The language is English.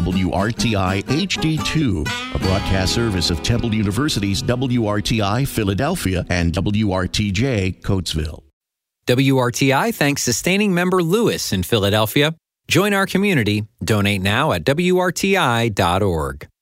WRTI HD2, a broadcast service of Temple University's WRTI Philadelphia and WRTJ Coatesville. WRTI thanks sustaining member Lewis in Philadelphia. Join our community. Donate now at WRTI.org.